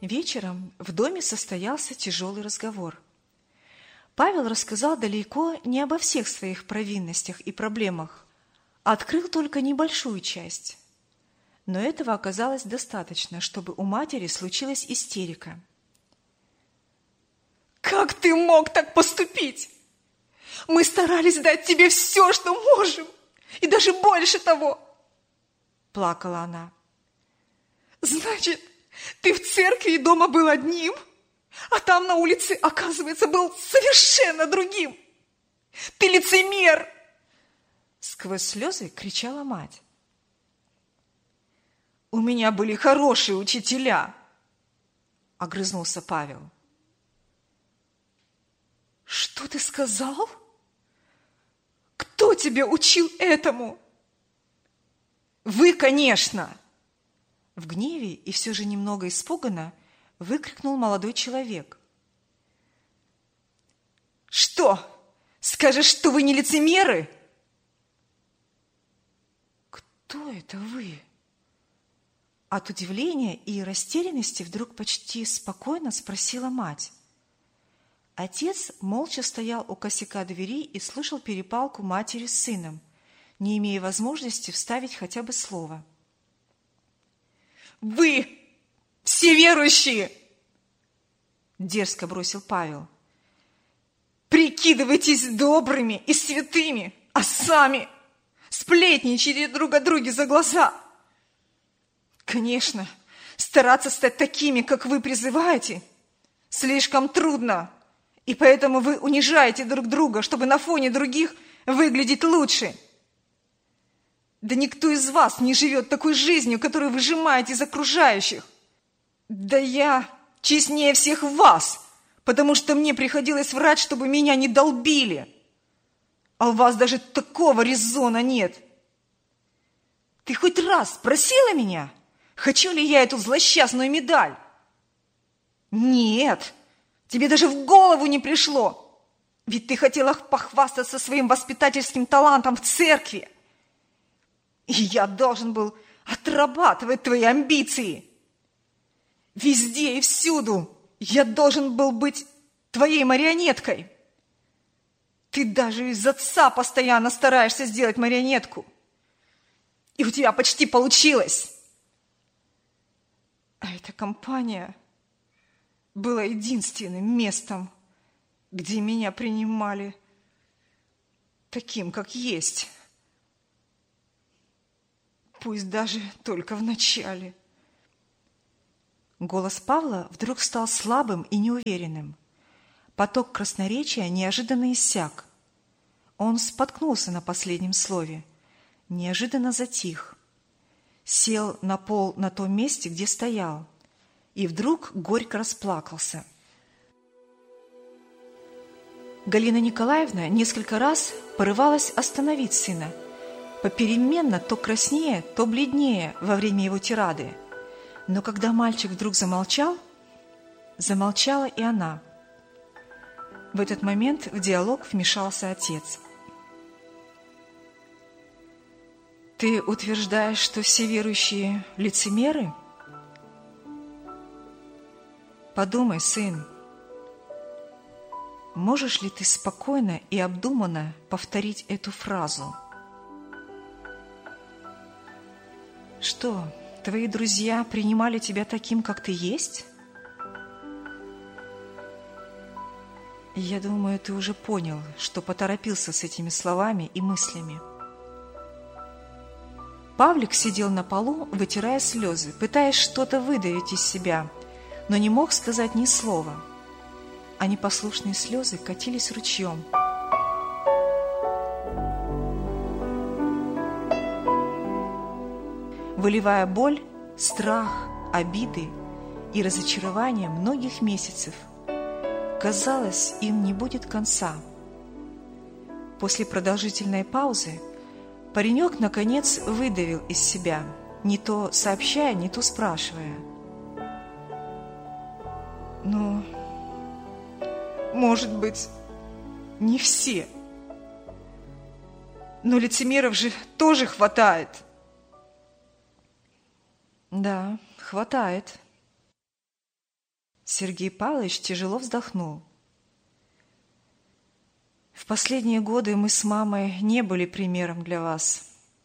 Вечером в доме состоялся тяжелый разговор. Павел рассказал далеко не обо всех своих провинностях и проблемах, а открыл только небольшую часть. Но этого оказалось достаточно, чтобы у матери случилась истерика. «Как ты мог так поступить? Мы старались дать тебе все, что можем, и даже больше того!» Плакала она. «Значит, ты в церкви и дома был одним, а там на улице, оказывается, был совершенно другим! Ты лицемер!» Сквозь слезы кричала мать. «У меня были хорошие учителя!» Огрызнулся Павел. «Что ты сказал? Кто тебя учил этому?» «Вы, конечно!» В гневе и все же немного испуганно выкрикнул молодой человек. «Что? Скажешь, что вы не лицемеры?» «Кто это вы?» От удивления и растерянности вдруг почти спокойно спросила мать. Отец молча стоял у косяка двери и слушал перепалку матери с сыном, не имея возможности вставить хотя бы слово. «Вы все верующие!» Дерзко бросил Павел. «Прикидывайтесь добрыми и святыми, а сами сплетничаете друг о друге за глаза. Конечно, стараться стать такими, как вы призываете, слишком трудно, и поэтому вы унижаете друг друга, чтобы на фоне других выглядеть лучше. Да никто из вас не живет такой жизнью, которую выжимаете из окружающих. Да я честнее всех вас, потому что мне приходилось врать, чтобы меня не долбили. А у вас даже такого резона нет. Ты хоть раз спросила меня, хочу ли я эту злосчастную медаль? Нет, тебе даже в голову не пришло. Ведь ты хотела похвастаться своим воспитательским талантом в церкви. И я должен был отрабатывать твои амбиции. Везде и всюду я должен был быть твоей марионеткой. Ты даже из отца постоянно стараешься сделать марионетку. И у тебя почти получилось. А эта компания была единственным местом, где меня принимали таким, как есть. Пусть даже только в начале. Голос Павла вдруг стал слабым и неуверенным. Поток красноречия неожиданно иссяк. Он споткнулся на последнем слове, неожиданно затих, сел на пол на том месте, где стоял, и вдруг горько расплакался. Галина Николаевна несколько раз порывалась остановить сына, попеременно то краснее, то бледнее во время его тирады. Но когда мальчик вдруг замолчал, замолчала и она. В этот момент в диалог вмешался отец. «Ты утверждаешь, что все верующие лицемеры? Подумай, сын, можешь ли ты спокойно и обдуманно повторить эту фразу? Что, твои друзья принимали тебя таким, как ты есть? Я думаю, ты уже понял, что поторопился с этими словами и мыслями». Павлик сидел на полу, вытирая слезы, пытаясь что-то выдавить из себя, но не мог сказать ни слова. А непослушные слезы катились ручьем. Выливая боль, страх, обиды и разочарование многих месяцев. Казалось, им не будет конца. После продолжительной паузы паренек, наконец, выдавил из себя, не то сообщая, не то спрашивая. «Ну, может быть, не все. Но лицемеров же тоже хватает». «Да, хватает», Сергей Павлович тяжело вздохнул. В последние годы мы с мамой не были примером для вас.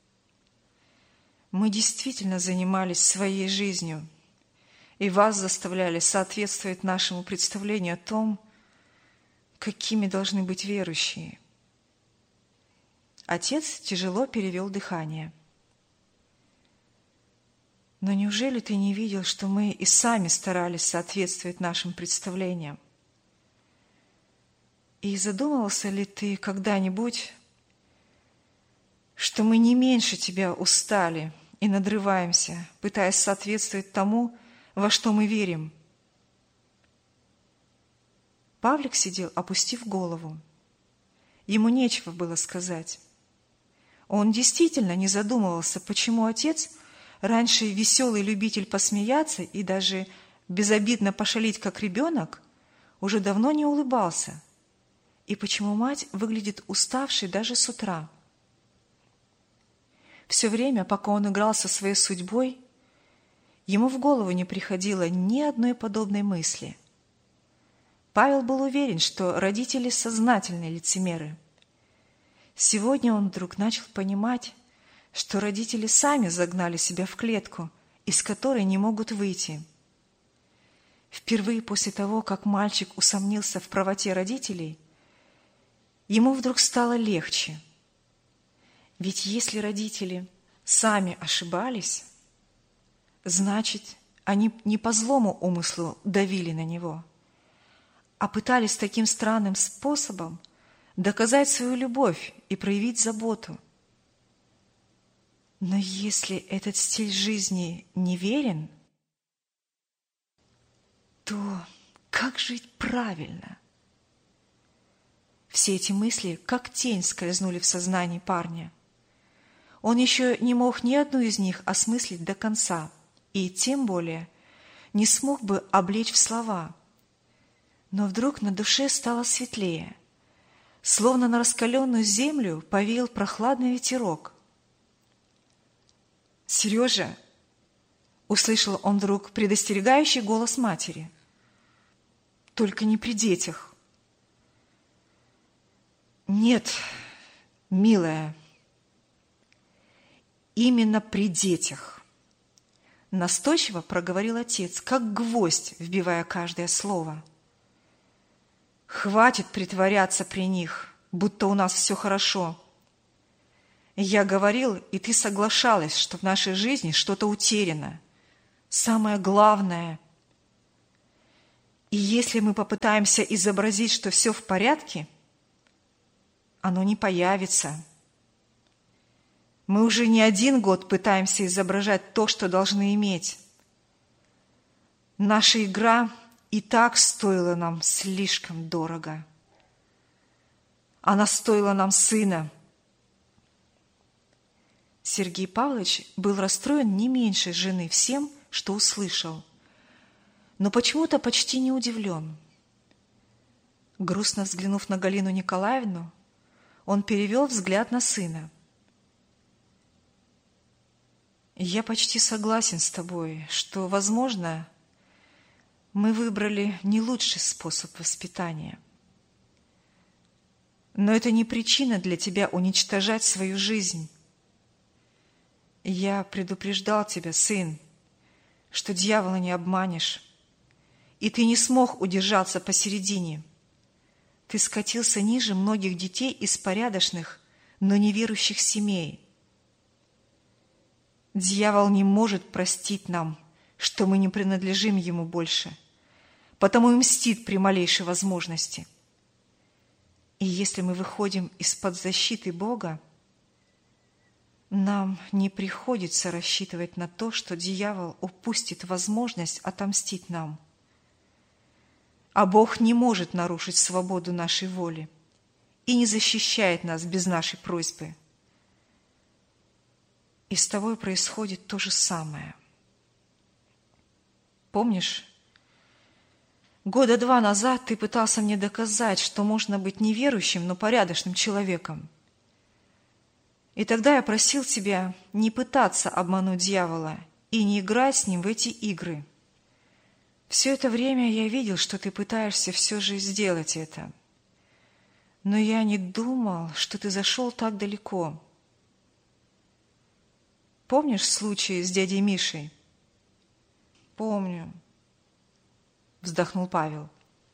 Мы действительно занимались своей жизнью и вас заставляли соответствовать нашему представлению о том, какими должны быть верующие. Отец тяжело перевел дыхание. Но неужели ты не видел, что мы и сами старались соответствовать нашим представлениям? И задумывался ли ты когда-нибудь, что мы не меньше тебя устали и надрываемся, пытаясь соответствовать тому, во что мы верим? Павлик сидел, опустив голову. Ему нечего было сказать. Он действительно не задумывался, почему отец, раньше веселый любитель посмеяться и даже безобидно пошалить, как ребенок, уже давно не улыбался, и почему мать выглядит уставшей даже с утра. Все время, пока он играл со своей судьбой, ему в голову не приходило ни одной подобной мысли. Павел был уверен, что родители сознательные лицемеры. Сегодня он вдруг начал понимать, что родители сами загнали себя в клетку, из которой не могут выйти. Впервые после того, как мальчик усомнился в правоте родителей, ему вдруг стало легче. Ведь если родители сами ошибались, значит, они не по злому умыслу давили на него, а пытались таким странным способом доказать свою любовь и проявить заботу. Но если этот стиль жизни неверен, то как жить правильно? Все эти мысли, как тень, скользнули в сознании парня. Он еще не мог ни одну из них осмыслить до конца, и тем более не смог бы облечь в слова. Но вдруг на душе стало светлее, словно на раскаленную землю повеял прохладный ветерок. «Сережа!» — услышал он вдруг предостерегающий голос матери. «Только не при детях». «Нет, милая, именно при детях», — настойчиво проговорил отец, как гвоздь, вбивая каждое слово. «Хватит притворяться при них, будто у нас все хорошо. Я говорил, и ты соглашалась, что в нашей жизни что-то утеряно. Самое главное. И если мы попытаемся изобразить, что все в порядке, оно не появится. Мы уже не 1 год пытаемся изображать то, что должны иметь. Наша игра и так стоила нам слишком дорого. Она стоила нам сына». Сергей Павлович был расстроен не меньше жены всем, что услышал, но почему-то почти не удивлен. Грустно взглянув на Галину Николаевну, он перевел взгляд на сына. «Я почти согласен с тобой, что, возможно, мы выбрали не лучший способ воспитания. Но это не причина для тебя уничтожать свою жизнь. Я предупреждал тебя, сын, что дьявола не обманешь, и ты не смог удержаться посередине. Ты скатился ниже многих детей из порядочных, но неверующих семей. Дьявол не может простить нам, что мы не принадлежим ему больше, потому и мстит при малейшей возможности. И если мы выходим из-под защиты Бога, нам не приходится рассчитывать на то, что дьявол упустит возможность отомстить нам. А Бог не может нарушить свободу нашей воли и не защищает нас без нашей просьбы. И с тобой происходит то же самое. Помнишь, 2 года назад ты пытался мне доказать, что можно быть неверующим, но порядочным человеком. И тогда я просил тебя не пытаться обмануть дьявола и не играть с ним в эти игры. Все это время я видел, что ты пытаешься все же сделать это. Но я не думал, что ты зашел так далеко. Помнишь случай с дядей Мишей? Помню, вздохнул Павел.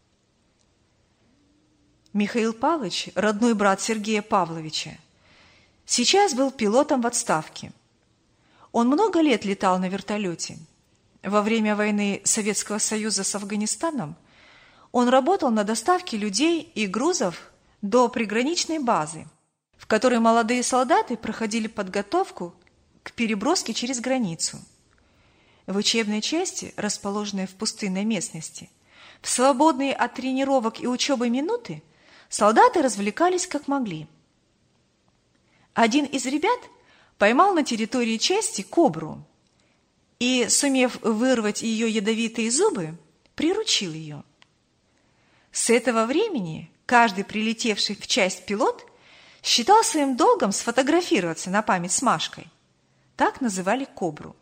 Михаил Павлович, родной брат Сергея Павловича, сейчас был пилотом в отставке. Он много лет летал на вертолете. Во время войны Советского Союза с Афганистаном он работал на доставке людей и грузов до приграничной базы, в которой молодые солдаты проходили подготовку к переброске через границу. В учебной части, расположенной в пустынной местности, в свободные от тренировок и учебы минуты солдаты развлекались как могли. Один из ребят поймал на территории части кобру и, сумев вырвать ее ядовитые зубы, приручил ее. С этого времени каждый прилетевший в часть пилот считал своим долгом сфотографироваться на память с Машкой. Так называли кобру.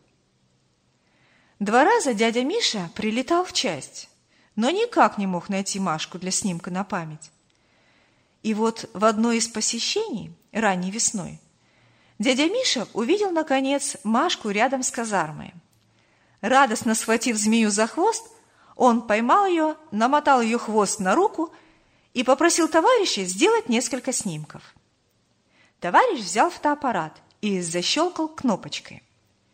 2 раза дядя Миша прилетал в часть, но никак не мог найти Машку для снимка на память. И вот в одно из посещений, ранней весной, дядя Миша увидел, наконец, Машку рядом с казармой. Радостно схватив змею за хвост, он поймал ее, намотал ее хвост на руку и попросил товарища сделать несколько снимков. Товарищ взял фотоаппарат и защелкал кнопочкой.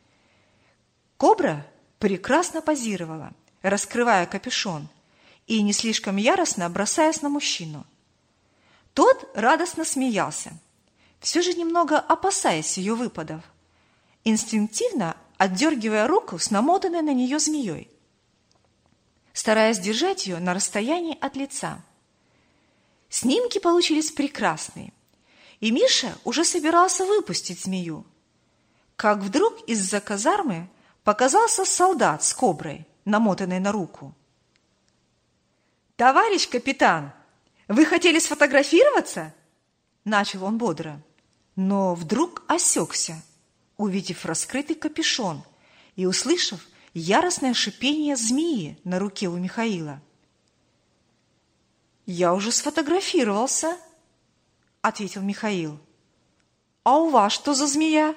Кобра прекрасно позировала, раскрывая капюшон и не слишком яростно бросаясь на мужчину. Тот радостно смеялся, все же немного опасаясь ее выпадов, инстинктивно отдергивая руку с намотанной на нее змеей, стараясь держать ее на расстоянии от лица. Снимки получились прекрасные, и Миша уже собирался выпустить змею, как вдруг из-за казармы показался солдат с коброй, намотанной на руку. «Товарищ капитан, вы хотели сфотографироваться?» Начал он бодро, но вдруг осекся, увидев раскрытый капюшон и услышав яростное шипение змеи на руке у Михаила. «Я уже сфотографировался», — ответил Михаил. «А у вас что за змея?»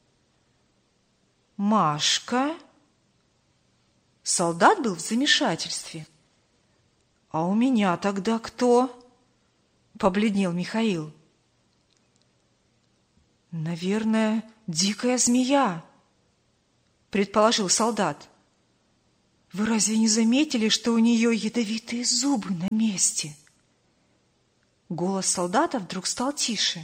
«Машка». Солдат был в замешательстве. «А у меня тогда кто?» — побледнел Михаил. «Наверное, дикая змея», — предположил солдат. «Вы разве не заметили, что у нее ядовитые зубы на месте?» Голос солдата вдруг стал тише.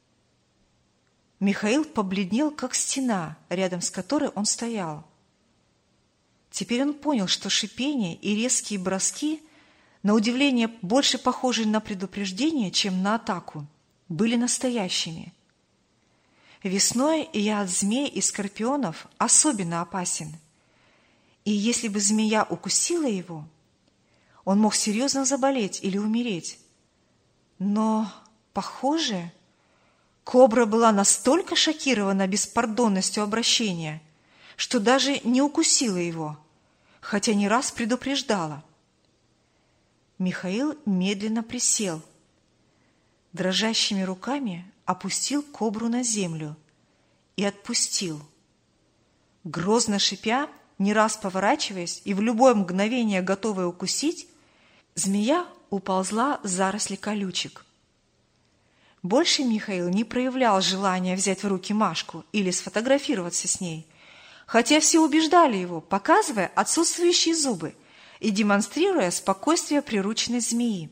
Михаил побледнел, как стена, рядом с которой он стоял. Теперь он понял, что шипение и резкие броски, на удивление больше похожие на предупреждение, чем на атаку, были настоящими. Весной яд змей и скорпионов особенно опасен. И если бы змея укусила его, он мог серьезно заболеть или умереть. Но, похоже, кобра была настолько шокирована беспардонностью обращения, что даже не укусила его, хотя не раз предупреждала. Михаил медленно присел, дрожащими руками опустил кобру на землю и отпустил. Грозно шипя, не раз поворачиваясь и в любое мгновение готовая укусить, змея уползла в заросли колючек. Больше Михаил не проявлял желания взять в руки Машку или сфотографироваться с ней, хотя все убеждали его, показывая отсутствующие зубы и демонстрируя спокойствие прирученной змеи.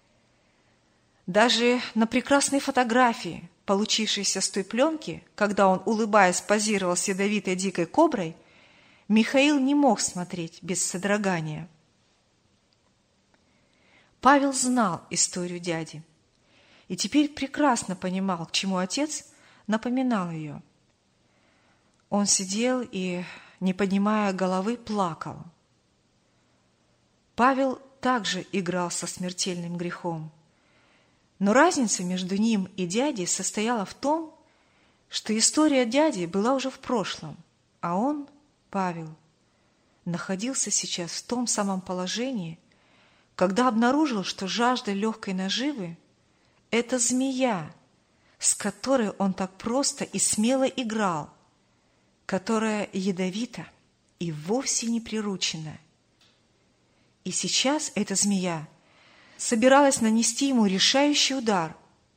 Даже на прекрасной фотографии, получившейся с той пленки, когда он, улыбаясь, позировал с ядовитой дикой коброй, Михаил не мог смотреть без содрогания. Павел знал историю дяди и теперь прекрасно понимал, к чему отец напоминал ее. Он сидел и, не поднимая головы, плакал. Павел также играл со смертельным грехом. Но разница между ним и дядей состояла в том, что история дяди была уже в прошлом, а он, Павел, находился сейчас в том самом положении, когда обнаружил, что жажда легкой наживы – это змея, с которой он так просто и смело играл, которая ядовита и вовсе не приручена. И сейчас эта змея собиралась нанести ему решающий удар.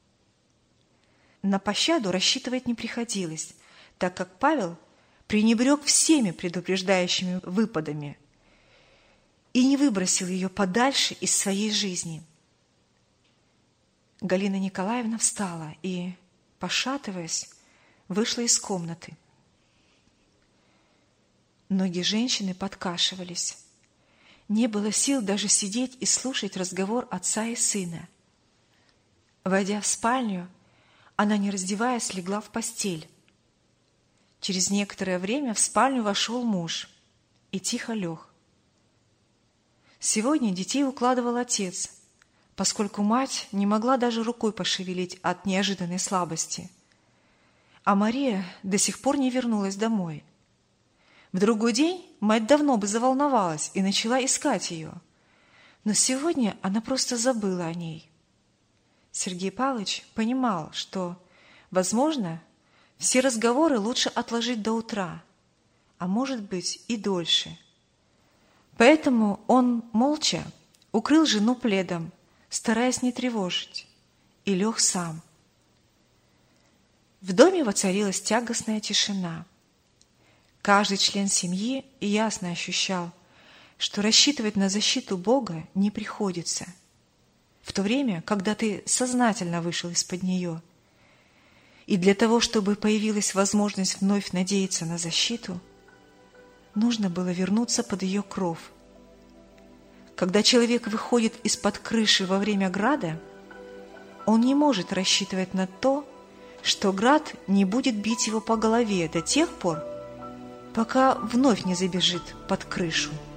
На пощаду рассчитывать не приходилось, так как Павел пренебрег всеми предупреждающими выпадами и не выбросил ее подальше из своей жизни. Галина Николаевна встала и, пошатываясь, вышла из комнаты. Ноги женщины подкашивались. Не было сил даже сидеть и слушать разговор отца и сына. Войдя в спальню, она, не раздеваясь, легла в постель. Через некоторое время в спальню вошел муж и тихо лег. Сегодня детей укладывал отец, поскольку мать не могла даже рукой пошевелить от неожиданной слабости. А Мария до сих пор не вернулась домой. В другой день мать давно бы заволновалась и начала искать ее, но сегодня она просто забыла о ней. Сергей Павлович понимал, что, возможно, все разговоры лучше отложить до утра, а может быть и дольше. Поэтому он молча укрыл жену пледом, стараясь не тревожить, и лег сам. В доме воцарилась тягостная тишина. Каждый член семьи ясно ощущал, что рассчитывать на защиту Бога не приходится, в то время, когда ты сознательно вышел из-под нее. И для того, чтобы появилась возможность вновь надеяться на защиту, нужно было вернуться под ее кров. Когда человек выходит из-под крыши во время града, он не может рассчитывать на то, что град не будет бить его по голове до тех пор, пока вновь не забежит под крышу.